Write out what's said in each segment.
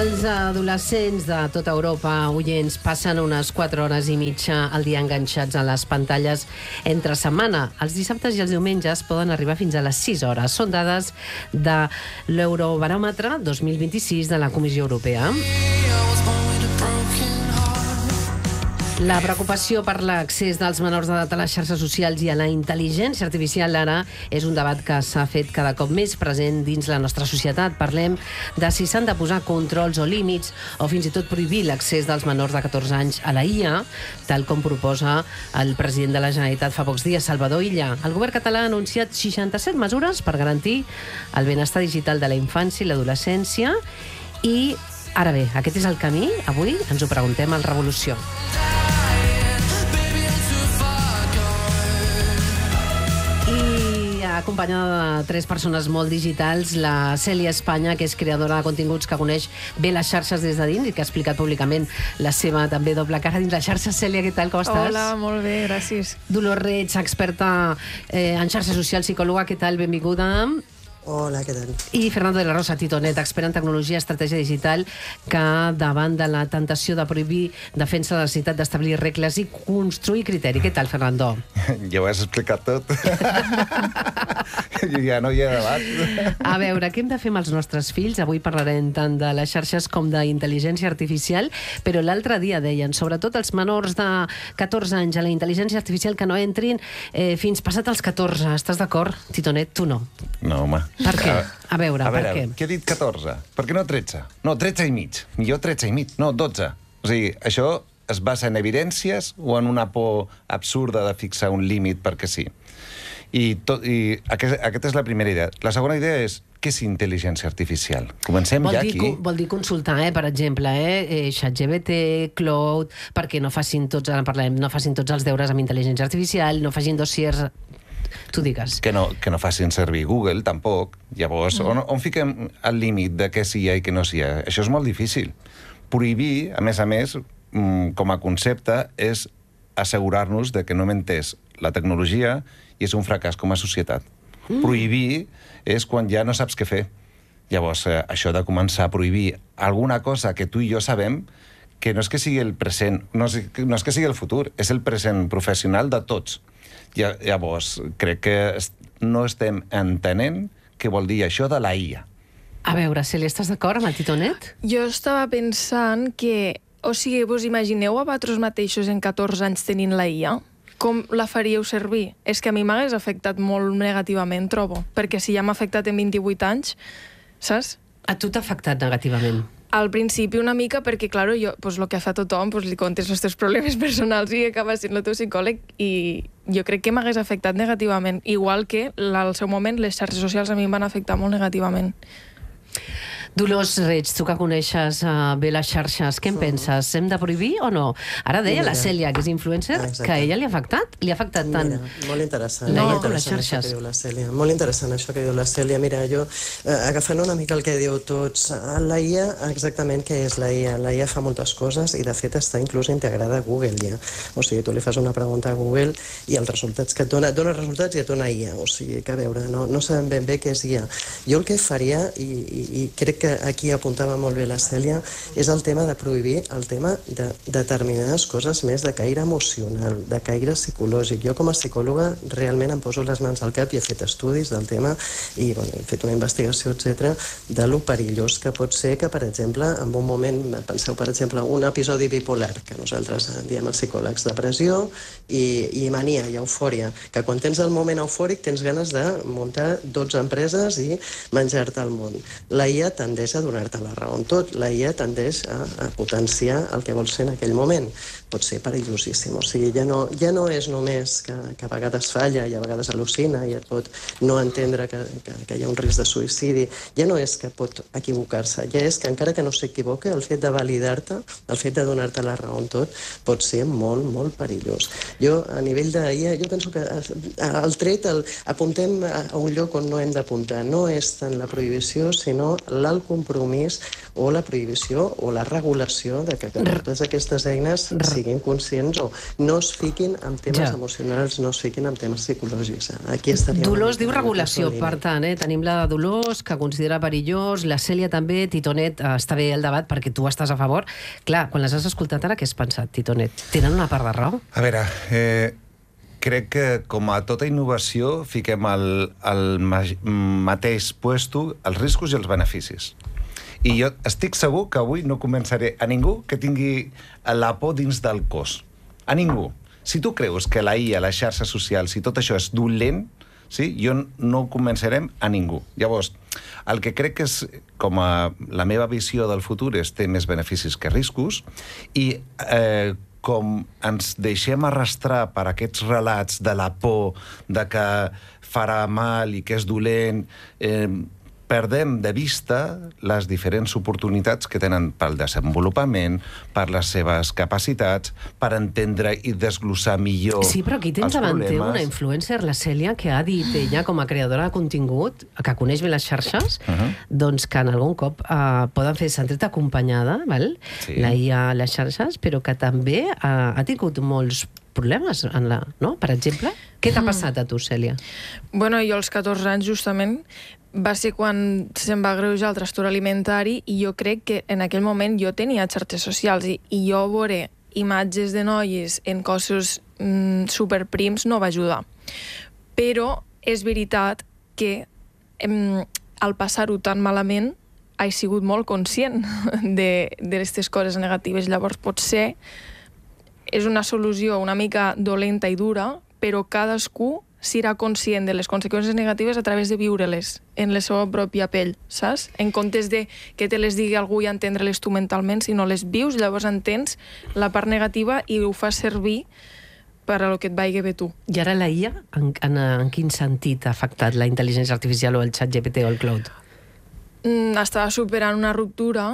Els adolescents de tota Europa, oients, passen unes 4 hores i mitja al dia enganxats a les pantalles entre setmana. Els dissabtes i els diumenges poden arribar fins a les 6 hores. Són dades de l'Eurobaròmetre 2026 de la Comissió Europea. La preocupació per l'accés dels menors d'edat a les xarxes socials i a la intel·ligència artificial ara és un debat que s'ha fet cada cop més present dins la nostra societat. Parlem de si s'han de posar controls o límits o fins i tot prohibir l'accés dels menors de 14 anys a la IA, tal com proposa el president de la Generalitat fa pocs dies, Salvador Illa. El govern català ha anunciat 67 mesures per garantir el benestar digital de la infància i l'adolescència i, ara bé, aquest és el camí? Avui ens ho preguntem al Revolució. Acompanyada de 3 persones molt digitals, la Cèlia Espanya, que és creadora de continguts que coneix bé les xarxes des de dins i que ha explicat públicament la seva també doble cara dins la xarxa. Cèlia, què tal, com estàs? Hola, molt bé, gràcies. Dolors Reig, experta en xarxes socials, psicòloga, què tal, benvinguda. Hola, què tal? I Fernando de la Rosa, Titonet, expert en tecnologia i estratègia digital, que davant de la tentació de prohibir defensa la necessitat d'establir regles i construir criteri. Què tal, Fernando? Ja ho has explicat tot. Ja no hi ha debat. A veure, què hem de fer amb els nostres fills? Avui parlarem tant de les xarxes com d'intel·ligència artificial, però l'altre dia deien, sobretot els menors de 14 anys a la intel·ligència artificial, que no entrin fins passat els 14. Estàs d'acord, Titonet? Tu no. No, home. Per què? A veure, per què? Què he dit 14? Per què no 13? No, 13 i mig. Millor 13 i mig. No, 12. O sigui, això es basa en evidències o en una por absurda de fixar un límit perquè sí. I aquesta és la primera idea. La segona idea és, què és intel·ligència artificial? Comencem ja aquí. Vol dir consultar, per exemple, ChatGPT, Cloud, perquè no facin tots, ara parlem, no facin tots els deures amb intel·ligència artificial, no facin dossiers. Tu digues. Que no facin servir Google, tampoc. Llavors, on fiquem el límit de què sí hi ha i què no sí hi ha? Això és molt difícil. Prohibir, a més, com a concepte, és assegurar-nos de que no hem entès la tecnologia i és un fracàs com a societat. Prohibir és quan ja no saps què fer. Llavors, això de començar a prohibir alguna cosa que tu i jo sabem que no és que sigui el present, no és que sigui el futur, és el present professional de tots. Llavors, crec que no estem entenent què vol dir això de la IA. A veure, Cèlia, estàs d'acord amb el Titonet? Jo estava pensant que, o sigui, vos imagineu a vosaltres mateixos en 14 anys tenint la IA? Com la faríeu servir? És que a mi m'hagués afectat molt negativament, trobo, perquè si ja m'ha afectat en 28 anys, saps? A tu t'ha afectat negativament? Al principi una mica, perquè, claro, jo, pues, lo que fa tothom, pues, li contes els teus problemes personals i acabes sent el teu psicòleg, i jo crec que m'hagués afectat negativament, igual que al seu moment les xarxes socials a mi em van afectar molt negativament. Dolors Reig, tu que coneixes bé les xarxes, què en penses? Hem de prohibir o no? Ara deia la Cèlia, que és influencer, que a ella li ha afectat. Li ha afectat tant molt interessant. la IA com les xarxes. Molt interessant això que diu la Cèlia. Mira, jo, agafant una mica el que diu tots, la IA, exactament què és la IA? La IA fa moltes coses i, de fet, està inclús integrada a Google ja. O sigui, tu li fas una pregunta a Google i els resultats que et dona resultats i et dona IA. O sigui, que a veure, no sabem ben bé què és IA. Jo el que faria, i crec que aquí apuntava molt bé la Cèlia, és el tema de prohibir el tema de determinades coses més de caire emocional, de caire psicològic. Jo com a psicòloga realment em poso les mans al cap i he fet estudis del tema i he fet una investigació, etc., de lo perillós que pot ser que, per exemple, en un moment, penseu, per exemple, un episodi bipolar, que nosaltres diem els psicòlegs, depressió i mania i eufòria, que quan tens el moment eufòric tens ganes de muntar 12 empreses i menjar-te el món. La IA tendeix a donar-te la raó en tot. La IA tendeix a potenciar el que vols fer en aquell moment. Pot ser perillosíssim. O sigui, ja no és només que a vegades falla i a vegades al·lucina i et pot no entendre que hi ha un risc de suïcidi. Ja no és que pot equivocar-se. Ja és que encara que no s'equivoque, el fet de validar-te, el fet de donar-te la raó en tot, pot ser molt, molt perillós. Jo, a nivell d'IA, jo penso que el tret apuntem a un lloc on no hem d'apuntar. No és tant la prohibició, sinó l'alt el compromís o la prohibició o la regulació de que totes aquestes eines siguin conscients o no es fiquin en temes emocionals, no es fiquin en temes psicològics. Aquí estaria... Dolors diu regulació, per tant, tenim la de Dolors, que considera perillós, la Cèlia també, Titonet, està bé el debat perquè tu estàs a favor. Clar, quan les has escoltat ara, què has pensat, Titonet? Tenen una part de raó? A veure, crec que com a tota innovació fiquem al mateix puesto els riscos i els beneficis. I jo estic segur que avui no convenceré a ningú que tingui la por dins del cos. A ningú. Si tu creus que la IA, les xarxes socials i tot això és dolent, sí? Jo no convencerem a ningú. Llavors, el que crec que és, com a la meva visió del futur, és té més beneficis que riscos, i com ens deixem arrastrar per aquests relats de la por, de que farà mal i que és dolent, perdem de vista les diferents oportunitats que tenen pel desenvolupament, per les seves capacitats, per entendre i desglossar millor els problemes. Sí, però aquí tens davant teu una influencer, la Cèlia, que ha dit ella, com a creadora de contingut, que coneix bé les xarxes, doncs que en algun cop poden fer sentir-te acompanyada, val? La IA a les xarxes, però que també ha tingut molts problemes, no? Per exemple, què t'ha passat a tu, Cèlia? Bueno, jo als 14 anys, justament, va ser quan se'm va agreujar el trastorn alimentari i jo crec que en aquell moment jo tenia xarxes socials i jo veure imatges de noies en cossos superprims no va ajudar. Però és veritat que al passar-ho tan malament he sigut molt conscient d'aquestes coses negatives. Llavors potser és una solució una mica dolenta i dura, però cadascú serà conscient de les conseqüències negatives a través de viure-les en la seva pròpia pell, saps? En comptes de que te les digui algú i entendre-les tu mentalment, si no les vius, llavors entens la part negativa i ho fas servir per a lo que et vagi bé tu. I ara la IA, en quin sentit ha afectat la intel·ligència artificial o el ChatGPT o el Cloud? Estava superant una ruptura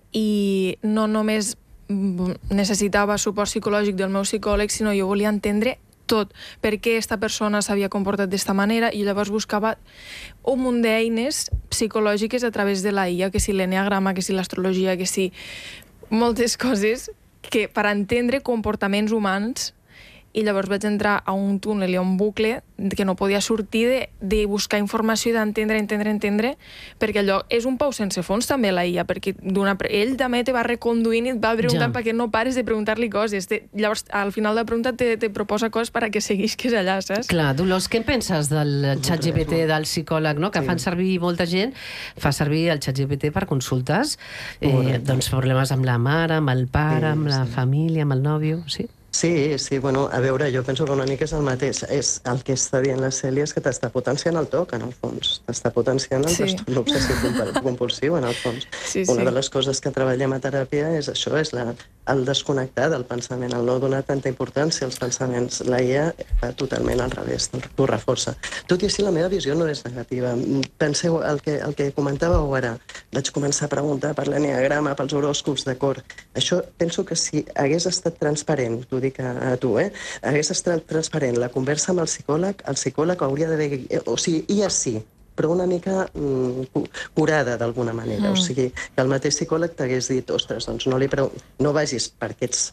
i no només necessitava suport psicològic del meu psicòleg, sinó jo volia entendre tot, per què aquesta persona s'havia comportat d'esta manera, i llavors buscava un munt d'eines psicològiques a través de la IA, que si l'enneagrama, que si l'astrologia, que si moltes coses que per entendre comportaments humans. I llavors vaig entrar a un túnel i a un bucle que no podia sortir de buscar informació i d'entendre, perquè allò és un pou sense fons també la IA, perquè ell també te va reconduint i et va preguntant perquè no pares de preguntar-li coses. Llavors, al final de la pregunta te proposa coses perquè seguisques allà, saps? Clar, Dolors, què en penses del ChatGPT, del psicòleg, no? Que fan servir molta gent, fa servir el ChatGPT per consultes, doncs problemes amb la mare, amb el pare, amb la família, amb el nòvio, sí? Sí, bueno, a veure, jo penso que una mica és el mateix. El que està dient la Cèlia és que t'està potenciant el TOC, en el fons. T'està potenciant el trastorn obsessiu compulsiu, en el fons. Una de les coses que treballem a teràpia és això, és el desconnectar del pensament, el no donar tanta importància als pensaments. La IA va totalment al revés, t'ho reforça. Tot i així, la meva visió no és negativa. Penseu el que comentàveu ara. Vaig començar a preguntar per l'enneagrama, pels horòscops, d'acord. Això penso que si hagués estat transparent, t'ho dic a tu, hagués estat transparent la conversa amb el psicòleg hauria d'haver... O sigui, IA sí, però una mica curada d'alguna manera. O sigui, que el mateix psicòleg t'hagués dit, ostres, doncs no vagis per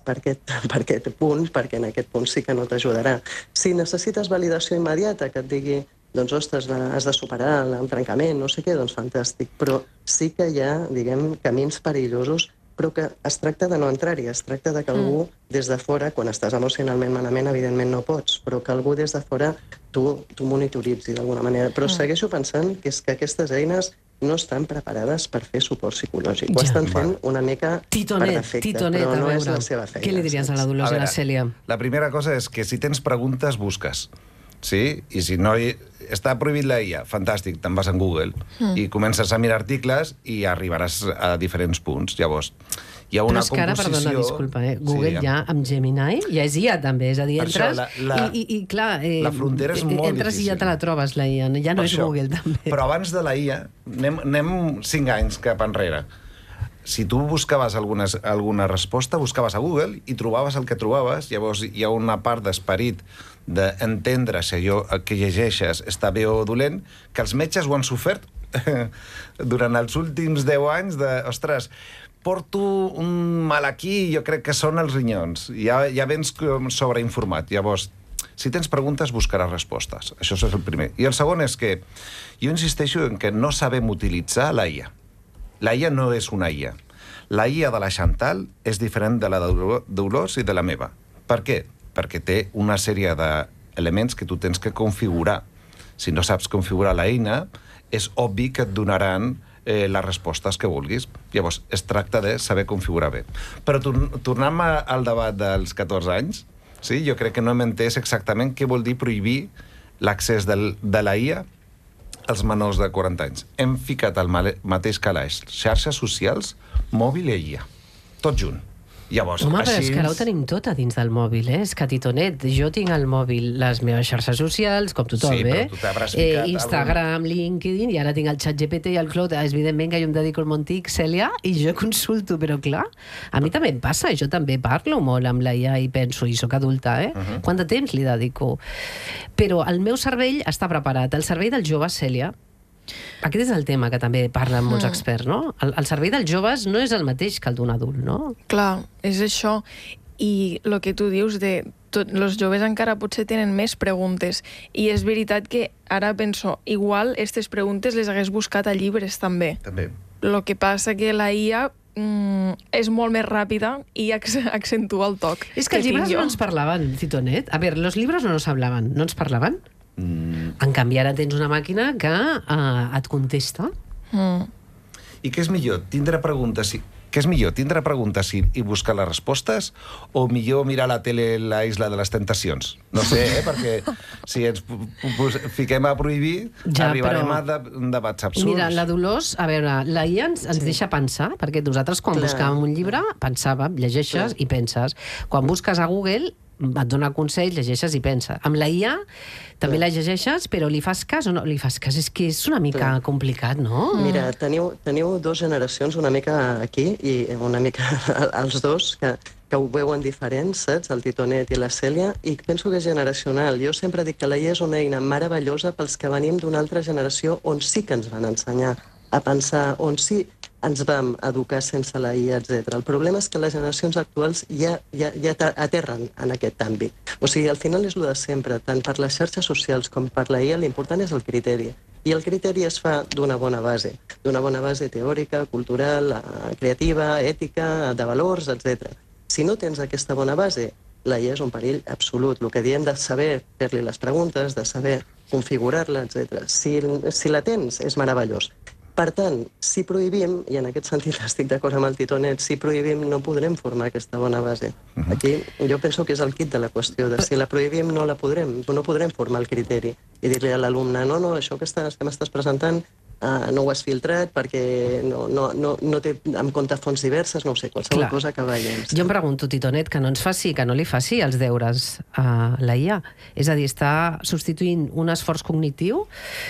aquest punt, perquè en aquest punt sí que no t'ajudarà. Si necessites validació immediata, que et digui, doncs, ostres, has de superar l'embrancament, no sé què, doncs fantàstic. Però sí que hi ha, diguem, camins perillosos, però que es tracta de no entrar-hi, es tracta de que algú des de fora, quan estàs emocionalment malament, evidentment no pots, però que algú des de fora tu monitoritzi d'alguna manera. Però segueixo pensant que és que aquestes eines no estan preparades per fer suport psicològic. Ho estan fent una mica per defecte, però no és la seva feina. Què li diries a la Dolors i a la Cèlia? La primera cosa és que si tens preguntes, busques. Sí? I si no està prohibit la IA, fantàstic, te'n vas a Google i comences a mirar articles i arribaràs a diferents punts. Llavors, hi ha una composició... Però és que ara, perdona, disculpa, Google ja amb Gemini ja és IA també, és a dir, entres i clar, la frontera és molt entres difícil. i ja te la trobes, la IA, ja no és Google també. Però abans de la IA, anem 5 anys cap enrere. Si tu buscaves alguna resposta, buscaves a Google i trobaves el que trobaves, llavors hi ha una part d'esperit d'entendre si allò que llegeixes està bé o dolent, que els metges ho han sofert durant els últims 10 anys de, ostres, porto un mal aquí, jo crec que són els rinyons. Ja vens sobreinformat. Llavors, si tens preguntes, buscaràs respostes. Això és el primer. I el segon és que jo insisteixo en que no sabem utilitzar la IA. La IA no és una IA. La IA de la Chantal és diferent de la de Dolors i de la meva. Per què? Perquè té una sèrie d'elements que tu tens que configurar. Si no saps configurar l'eina, és obvi que et donaran les respostes que vulguis. Llavors, es tracta de saber configurar bé. Però tornant al debat dels 14 anys, sí, jo crec que no hem entès exactament què vol dir prohibir l'accés de la IA als menors de 40 anys. Hem ficat al mateix calaix xarxes socials, mòbil i IA. Tot junt. Llavors, home, però així... és que ara ho tenim tot a dins del mòbil, eh? És que, Titonet, jo tinc al mòbil les meves xarxes socials, com tothom, Sí, però tu t'hauràs ficat Instagram, LinkedIn, i ara tinc el ChatGPT i el Claude. Evidentment que jo em dedico al Montic, Cèlia, i jo consulto, però clar, a mi també em passa, jo també parlo molt amb la IA i penso, i sóc adulta, Quant de temps li dedico? Però el meu cervell està preparat. El cervell dels joves, Cèlia, aquest és el tema que també parlen molts experts, no? El cervell dels joves no és el mateix que el d'un adult, no? Clar, és això. I el que tu dius de... Els joves encara potser tenen més preguntes. I és veritat que ara penso, igual aquestes preguntes les hagués buscat a llibres també. També. El que passa que la IA és molt més ràpida i accentua el toc. És que els llibres no ens parlaven, Titonet. A veure, los libros no nos hablaban, no ens parlaven? En canvi, ara tens una màquina que et contesta. I què és millor? Què és millor? Tindre preguntes i buscar les respostes? O millor mirar a la tele La Isla de les Tentacions? No sé, perquè si ens fiquem a prohibir, arribarem a debats absurds. Mira, la Dolors, a veure, la IA ens deixa pensar, perquè nosaltres quan buscàvem un llibre pensàvem, llegeixes i penses. Quan busques a Google et dona consells, llegeixes i penses. Amb la IA també la llegeixes, però li fas cas o no li fas cas? És que és una mica complicat, no? Mira, teniu dues generacions una mica aquí i una mica els dos que ho veuen diferents, saps? El Titonet i la Cèlia, i penso que és generacional. Jo sempre dic que la IA és una eina meravellosa pels que venim d'una altra generació on sí que ens van ensenyar a pensar, on sí ens vam educar sense la IA, etc. El problema és que les generacions actuals ja aterren en aquest àmbit. O sigui, al final és el de sempre, tant per les xarxes socials com per la IA, l'important és el criteri. I el criteri es fa d'una bona base teòrica, cultural, creativa, ètica, de valors, etc. Si no tens aquesta bona base, la IA és un perill absolut. El que diem de saber fer-li les preguntes, de saber configurar-la, etc. Si la tens, és meravellós. Per tant, si prohibim, i en aquest sentit estic d'acord amb el Titonet, si prohibim no podrem formar aquesta bona base. Aquí jo penso que és el kit de la qüestió, de si la prohibim no podrem formar el criteri i dir-li a l'alumne no, això que m'estàs presentant no ho has filtrat perquè no té en compte fonts diverses, no ho sé, qualsevol cosa que veiem. Jo em pregunto, Titonet, que no li faci els deures a la IA. És a dir, està substituint un esforç cognitiu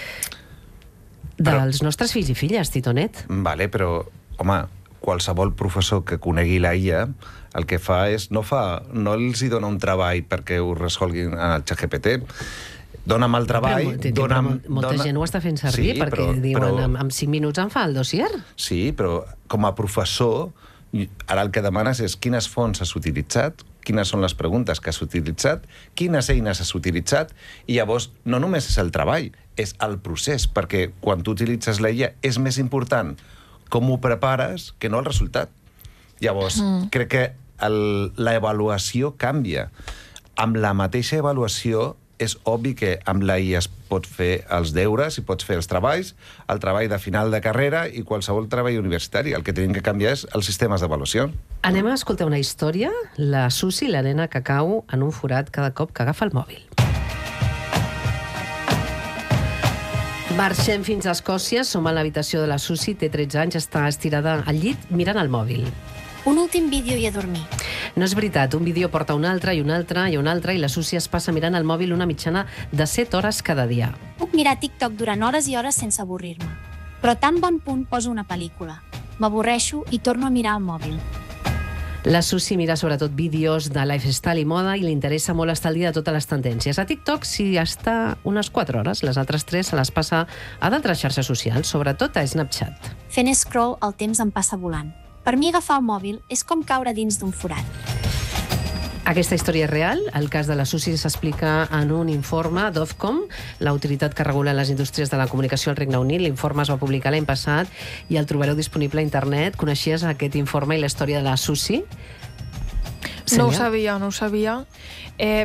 dels nostres fills i filles, Titonet. Vale, però, home, qualsevol professor que conegui la IA el que fa és, no els hi dona un treball perquè ho resolguin al ChatGPT, dona'm el treball... Molta gent ho està fent servir perquè diuen, en 5 minuts em fa el dossier. Sí, però com a professor, ara el que demanes és quines fonts has utilitzat, quines són les preguntes que has utilitzat, quines eines has utilitzat, i llavors no només és el treball, és el procés, perquè quan tu utilitzes la IA és més important com ho prepares que no el resultat. Llavors, crec que l'avaluació canvia. Amb la mateixa avaluació és obvi que amb la IA es pot fer els deures i pots fer els treballs, el treball de final de carrera i qualsevol treball universitari. El que tenim que canviar és els sistemes d'avaluació. Anem a escoltar una història, la Susi, la nena que cau en un forat cada cop que agafa el mòbil. Marxem fins a Escòcia, som a l'habitació de la Susi, té 13 anys, està estirada al llit mirant el mòbil. Un últim vídeo i a dormir. No és veritat, un vídeo porta un altre i un altre i un altre i la Susi es passa mirant el mòbil una mitjana de 7 hores cada dia. Puc mirar TikTok durant hores i hores sense avorrir-me. Però tan bon punt poso una pel·lícula. M'avorreixo i torno a mirar el mòbil. La Susi mira sobretot vídeos de lifestyle i moda i li interessa molt estar al dia de totes les tendències. A TikTok s'hi està unes 4 hores, les altres 3 se les passa a d'altres xarxes socials, sobretot a Snapchat. Fent scroll, el temps em passa volant. Per mi agafar el mòbil és com caure dins d'un forat. Aquesta història és real. El cas de la Susi s'explica en un informe d'Ofcom, l'autoritat que regula les indústries de la comunicació al Regne Unit. L'informe es va publicar l'any passat i el trobareu disponible a internet. Coneixies aquest informe i la història de la Susi? No ho sabia.